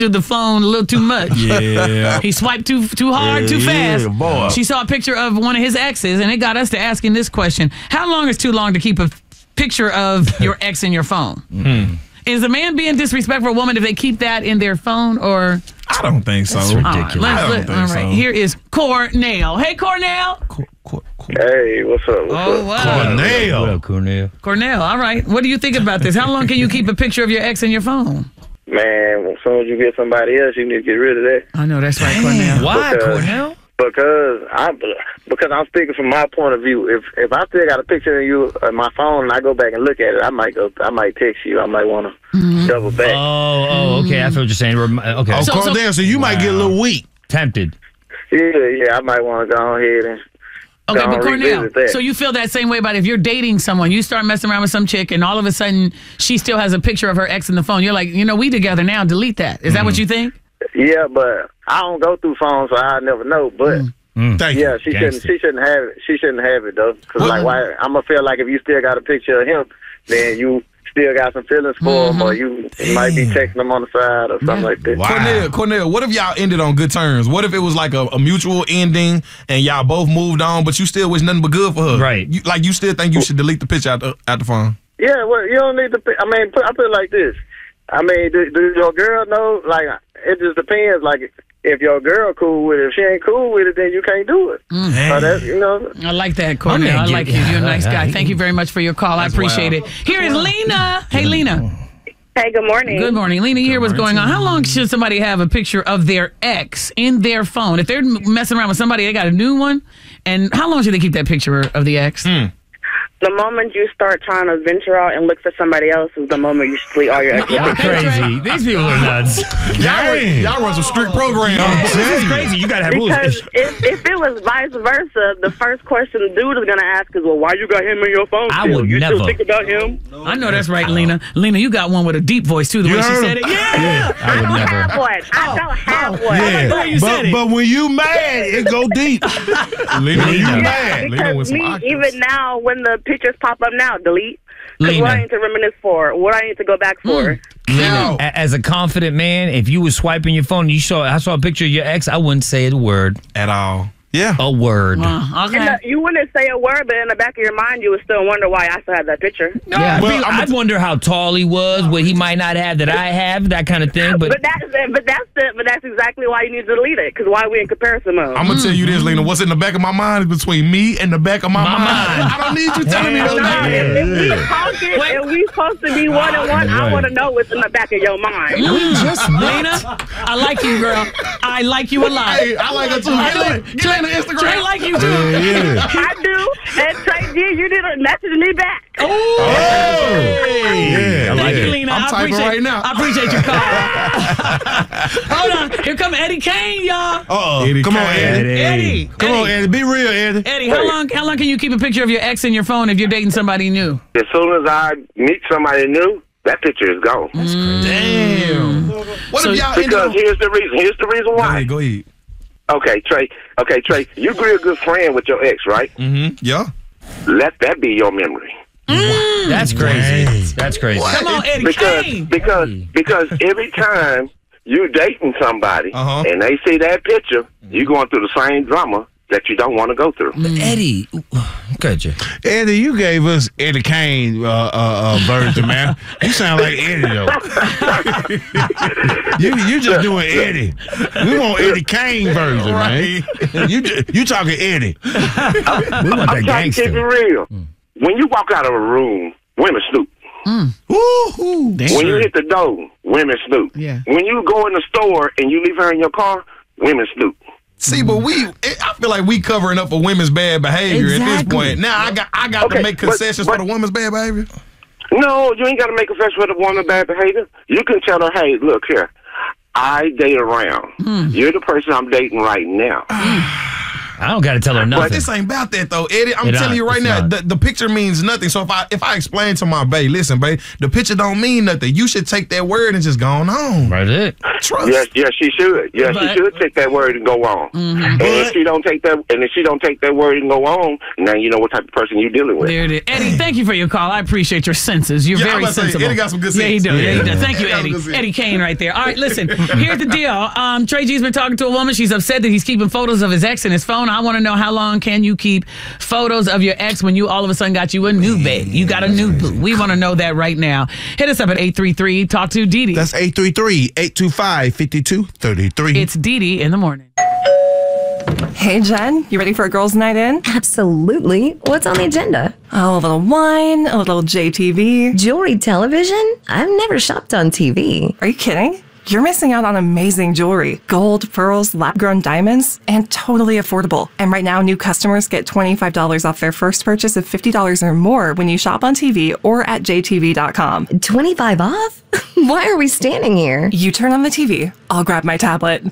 to the phone a little too much. Yeah. He swiped too hard, too fast. Boy. She saw a picture of one of his exes, and it got us to asking this question. How long is too long to keep a picture of your ex in your phone? Is a man being disrespectful for a woman if they keep that in their phone, or? I don't think so. That's ridiculous. All right. Here is Cornell. Hey, Cornell. Hey, what's up? Wow. Cornell. What up, Cornell? Cornell, all right. What do you think about this? How long can you keep a picture of your ex in your phone? Man, as soon as you get somebody else, you need to get rid of that. I know, that's right, Cornell. Why, Because- Cornell? Because I'm speaking from my point of view. If I still got a picture of you on my phone and I go back and look at it, I might text you. I might want to double back. Oh, okay. That's what you're saying. Okay. Oh, Cornell, so you might get a little weak. Tempted. Yeah, I might want to go ahead and. Okay, go but and Cornell, revisit that. so you feel that same way about if you're dating someone, you start messing around with some chick, and all of a sudden she still has a picture of her ex in the phone. You're like, we together now. Delete that. Is that what you think? Yeah, but I don't go through phones, so I never know. But Thank you. yeah, she shouldn't have it. She shouldn't have it though. Cause why? I'm gonna feel like if you still got a picture of him, then you still got some feelings for him, or you might be texting him on the side or something like that. Wow. Cornell, what if y'all ended on good terms? What if it was like a mutual ending and y'all both moved on, but you still wish nothing but good for her? Right. You still think you should delete the picture out the phone? Yeah, well, you don't need to. I mean, I put it like this. I mean, do your girl know? Like, it just depends. Like, if your girl cool with it, if she ain't cool with it, then you can't do it. So that's, I like that, Cornell. I like you. You're a nice guy. Thank you very much for your call. I appreciate it. Here is Lena. Hey, Lena. Hey, good morning. Good morning. Lena, you hear what's going on. How long should somebody have a picture of their ex in their phone? If they're messing around with somebody, they got a new one. And how long should they keep that picture of the ex? The moment you start trying to venture out and look for somebody else is the moment you delete all your extra Y'all pictures. crazy. These people are nuts. Y'all run some strict programs. This is crazy. You gotta have rules. Because if it was vice versa, the first question the dude is going to ask is, well, why you got him in your phone I still? would you never. still think about him? I know that's right, Lena. Lena, you got one with a deep voice, too, the way she said it. Yeah. I would don't never. have one. I don't have one. Yeah. You said it. But when you mad, it go deep. Lena, when you Yeah, mad. Lena with Because some me, octaves. even now, when the pictures pop up now, delete. Because Lena. what I need to reminisce for, what I need to go back for. Now, As a confident man, if you was swiping your phone and I saw a picture of your ex, I wouldn't say a word. at all. Yeah. A word. Okay. You wouldn't say a word, but in the back of your mind, you would still wonder why I still have that picture. Yeah, Well, I'd wonder how tall he was, what he might not have that I have, that kind of thing. But That's exactly why you need to delete it. Because why we in comparison mode? I'm going to tell you this, Lena. What's in the back of my mind is between me and the back of my mind. I don't need you telling me Hell those yeah. things. If we supposed to be one and one, I want to know what's in the back of your mind. Lena, I like you, girl. I like you a lot. Hey, I like her too. Get Lena Instagram. Trey like you, too. I do. And Trey G, you didn't message me back. Yeah, Thank you, Lena. I'm typing right now. I appreciate your call. Hold on. Here come Eddie Kane, y'all. Eddie Come on, Kane. Eddie. Eddie. Come on, Eddie. Be real, Eddie. Eddie, how long can you keep a picture of your ex in your phone if you're dating somebody new? As soon as I meet somebody new, that picture is gone. Damn. What if y'all ended Because on... here's the reason. Here's the reason why. Go ahead. Okay, Trey. You real good friend with your ex, right? Yeah. Let that be your memory. that's crazy. That's crazy. Come on, Eddie Kane. Because every time you dating somebody and they see that picture, you going through the same drama that you don't want to go through. Eddie, good, Jay. Eddie, you gave us Eddie Kane version, man. You sound like Eddie, though. you just doing Eddie. We want Eddie Kane version, man. You talking Eddie. We want I'm that trying to keep it gangster. real. When you walk out of a room, women snoop. Woo-hoo. When you hit the door, women snoop. Yeah. When you go in the store and you leave her in your car, women snoop. See, but I feel like we covering up for women's bad behavior at this Exactly. point. Now I got to Okay, make concessions but- for the women's bad behavior. No, you ain't got to make a fuss with a woman bad behavior. You can tell her, hey, look here, I date around. You're the person I'm dating right now. I don't got to tell her nothing. But this ain't about that though, Eddie. I'm It telling you right it's now, not. the picture means nothing. So if I explain to my babe, listen, babe, the picture don't mean nothing. You should take that word and just go on. Right it. Trust. Yes, she should. Yes, But- she should take that word and go on. And if she don't take that word and go on, now you know what type of person you're dealing with. There it is. Eddie, thank you for your call. I appreciate your senses. You're Yeah, I'm very about to say, sensible. Eddie got some good Yeah, he sense. does. Yeah, he Yeah. does. Thank you, He got some Eddie. good sense. Eddie Kane right there. All right, listen. Here's the deal. Trey G's been talking to a woman. She's upset that he's keeping photos of his ex in his phone. I want to know, how long can you keep photos of your ex when you all of a sudden got you a new babe? You got a new boo. We want to know that right now. Hit us up at 833. Talk to Dee Dee. That's 833-825-5233. It's Dee Dee in the morning. Hey, Jen, you ready for a girls' night in? Absolutely. What's on the agenda? Oh, a little wine, a little JTV. Jewelry television? I've never shopped on TV. Are you kidding? You're missing out on amazing jewelry. Gold, pearls, lab-grown diamonds, and totally affordable. And right now, new customers get $25 off their first purchase of $50 or more when you shop on TV or at jtv.com. 25 off? Why are we standing here? You turn on the TV, I'll grab my tablet.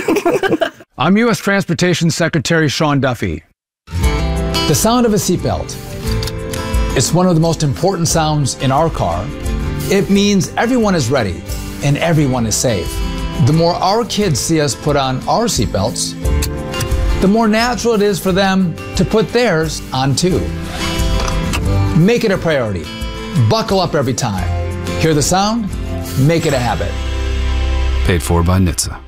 I'm U.S. Transportation Secretary Sean Duffy. The sound of a seatbelt. It's one of the most important sounds in our car. It means everyone is ready and everyone is safe. The more our kids see us put on our seatbelts, the more natural it is for them to put theirs on too. Make it a priority. Buckle up every time. Hear the sound? Make it a habit. Paid for by NHTSA.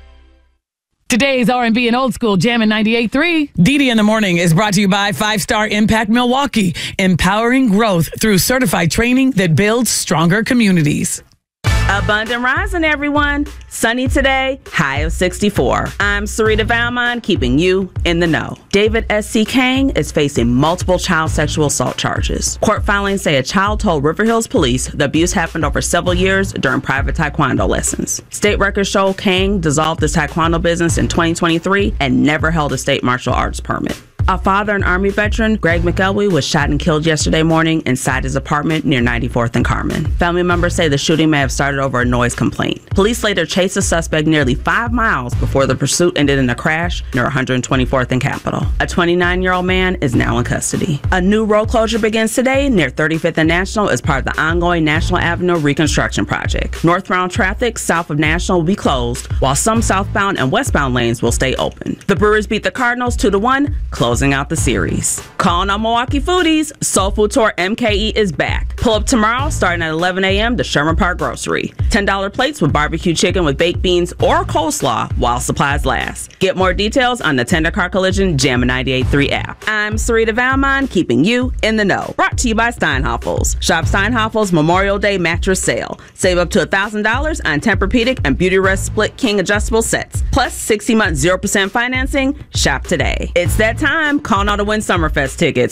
Today's R&B and old school jam in 98.3. Dee Dee in the morning is brought to you by 5-Star Impact Milwaukee, empowering growth through certified training that builds stronger communities. Abundant rising, everyone. Sunny today, high of 64. I'm Sarita Valmont, keeping you in the know. David S.C. Kang is facing multiple child sexual assault charges. Court filings say a child told River Hills police the abuse happened over several years during private taekwondo lessons. State records show Kang dissolved his taekwondo business in 2023 and never held a state martial arts permit. A father and Army veteran, Greg McElwee, was shot and killed yesterday morning inside his apartment near 94th and Carmen. Family members say the shooting may have started over a noise complaint. Police later chased the suspect nearly 5 miles before the pursuit ended in a crash near 124th and Capitol. A 29-year-old man is now in custody. A new road closure begins today near 35th and National as part of the ongoing National Avenue reconstruction project. Northbound traffic south of National will be closed, while some southbound and westbound lanes will stay open. The Brewers beat the Cardinals 2-1, closing out the series. Calling on Milwaukee foodies, Soul Food Tour MKE is back. Pull up tomorrow starting at 11 a.m. to Sherman Park Grocery. $10 plates with barbecue chicken with baked beans or coleslaw while supplies last. Get more details on the Tender Car Collision Jam 98.3 app. I'm Sarita Valmont, keeping you in the know. Brought to you by Steinhoffels. Shop Steinhoffels Memorial Day mattress sale. Save up to $1,000 on Tempur-Pedic and Beautyrest Split King adjustable sets. Plus 60 months 0% financing. Shop today. It's that time. Call now to win Summerfest tickets.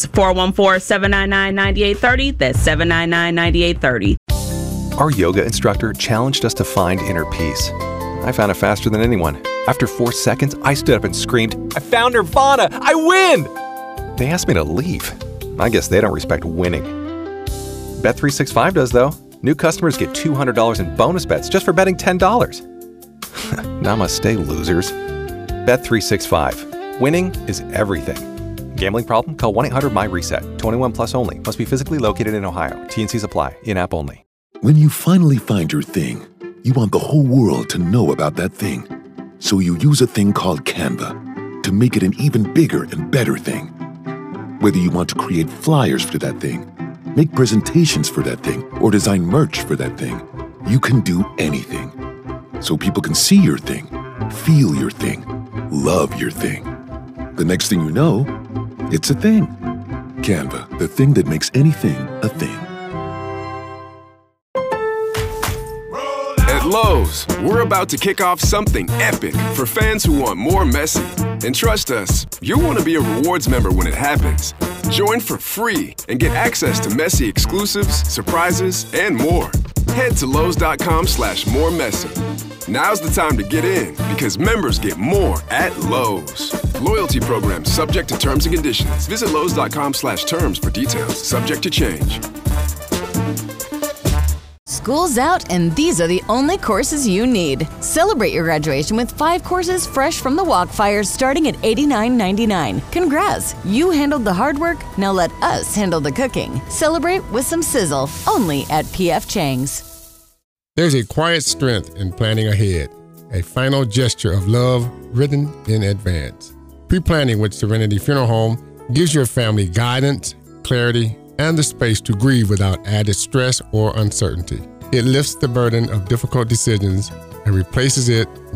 414-799-9830. That's 799-9830. Our yoga instructor challenged us to find inner peace. I found it faster than anyone. After 4 seconds, I stood up and screamed, "I found Nirvana! I win!" They asked me to leave. I guess they don't respect winning. Bet365 does, though. New customers get $200 in bonus bets just for betting $10. Namaste, losers. Bet365. Winning is everything. Gambling problem? Call 1-800-MY-RESET. 21 plus only. Must be physically located in Ohio. T&Cs apply. In-app only. When you finally find your thing, you want the whole world to know about that thing. So you use a thing called Canva to make it an even bigger and better thing. Whether you want to create flyers for that thing, make presentations for that thing, or design merch for that thing, you can do anything. So people can see your thing, feel your thing, love your thing. The next thing you know, it's a thing. Canva, the thing that makes anything a thing. At Lowe's, we're about to kick off something epic for fans who want more Messi. And trust us, you'll want to be a rewards member when it happens. Join for free and get access to Messi exclusives, surprises, and more. Head to Lowe's.com/moremessy. Now's the time to get in because members get more at Lowe's. Loyalty program subject to terms and conditions. Visit Lowe's.com/terms for details. Subject to change. School's out, and these are the only courses you need. Celebrate your graduation with 5 courses fresh from the Walkfire starting at $89.99. Congrats! You handled the hard work, now let us handle the cooking. Celebrate with some sizzle, only at P.F. Chang's. There's a quiet strength in planning ahead, a final gesture of love written in advance. Pre-planning with Serenity Funeral Home gives your family guidance, clarity, and the space to grieve without added stress or uncertainty. It lifts the burden of difficult decisions and replaces it